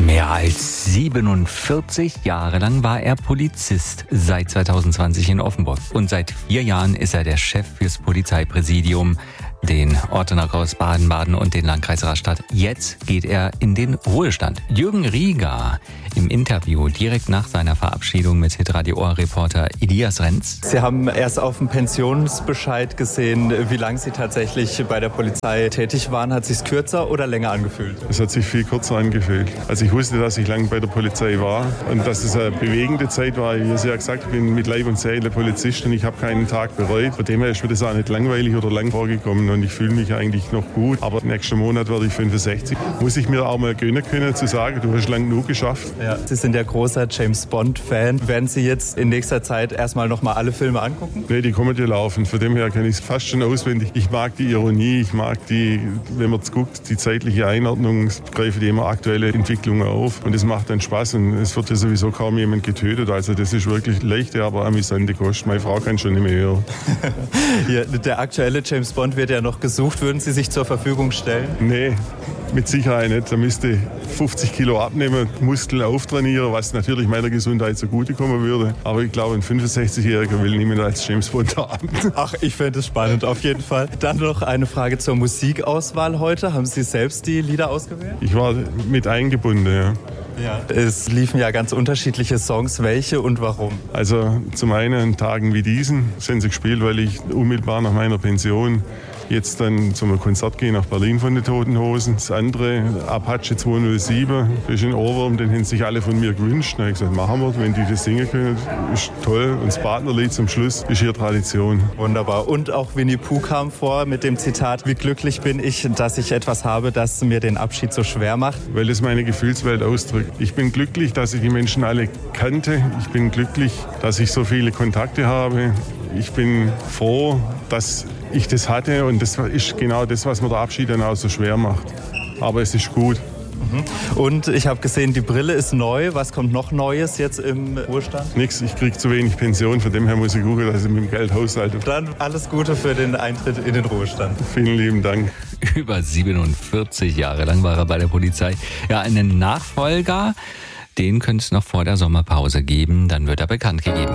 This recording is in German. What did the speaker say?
Mehr als 47 Jahre lang war er Polizist, seit 2020 in Offenburg. Und seit 4 Jahren ist er der Chef fürs Polizeipräsidium, den Ortenau-Kreis Baden-Baden und den Landkreis Rastatt. Jetzt geht er in den Ruhestand. Jürgen Rieger im Interview direkt nach seiner Verabschiedung mit Hitradio Ohr-Reporter Elias Renz. Sie haben erst auf dem Pensionsbescheid gesehen, wie lange Sie tatsächlich bei der Polizei tätig waren. Hat es sich kürzer oder länger angefühlt? Es hat sich viel kürzer angefühlt. Also ich wusste, dass ich lange bei der Polizei war und dass es eine bewegende Zeit war. Wie Sie ja gesagt, ich bin mit Leib und Seele Polizist und ich habe keinen Tag bereut. Von dem her ist mir das auch nicht langweilig oder lang vorgekommen und ich fühle mich eigentlich noch gut. Aber nächsten Monat werde ich 65. Muss ich mir auch mal gönnen können, zu sagen, du hast lang genug geschafft. Ja, Sie sind ja großer James-Bond-Fan. Werden Sie jetzt in nächster Zeit erstmal noch mal alle Filme angucken? Nee, die kommen ja laufen. Von dem her kann ich es fast schon auswendig. Ich mag die Ironie, ich mag die, wenn man es guckt, die zeitliche Einordnung, greife die immer aktuelle Entwicklungen auf. Und es macht dann Spaß und es wird ja sowieso kaum jemand getötet. Also das ist wirklich leichte, aber amüsante Kost. Meine Frau kann schon nicht mehr hören. Hier, der aktuelle James Bond wird ja noch gesucht. Würden Sie sich zur Verfügung stellen? Nee, mit Sicherheit nicht. Da müsste 50 Kilo abnehmen, Muskeln auftrainieren, was natürlich meiner Gesundheit zugutekommen würde. Aber ich glaube, ein 65-Jähriger will niemand als James Bond haben. Ach, ich fände es spannend, auf jeden Fall. Dann noch eine Frage zur Musikauswahl heute. Haben Sie selbst die Lieder ausgewählt? Ich war mit eingebunden, ja. Ja. Es liefen ja ganz unterschiedliche Songs. Welche und warum? Also zum einen an Tagen wie diesen sind sie gespielt, weil ich unmittelbar nach meiner Pension jetzt dann zum Konzert gehe nach Berlin von den Toten Hosen. Das andere, Apache 207, das ist ein Ohrwurm, den haben sich alle von mir gewünscht. Da habe ich gesagt, machen wir, wenn die das singen können, ist toll. Und das Partnerlied zum Schluss ist hier Tradition. Wunderbar. Und auch Winnie Pooh kam vor mit dem Zitat, wie glücklich bin ich, dass ich etwas habe, das mir den Abschied so schwer macht. Weil es meine Gefühlswelt ausdrückt. Ich bin glücklich, dass ich die Menschen alle kannte. Ich bin glücklich, dass ich so viele Kontakte habe. Ich bin froh, dass ich das hatte und das ist genau das, was mir der Abschied dann auch so schwer macht. Aber es ist gut. Und ich habe gesehen, die Brille ist neu. Was kommt noch Neues jetzt im Ruhestand? Nix, ich kriege zu wenig Pension, von dem her muss ich gucken, dass ich mit dem Geld haushalte. Dann alles Gute für den Eintritt in den Ruhestand. Vielen lieben Dank. Über 47 Jahre lang war er bei der Polizei. Ja, einen Nachfolger, den könnte es noch vor der Sommerpause geben. Dann wird er bekannt gegeben.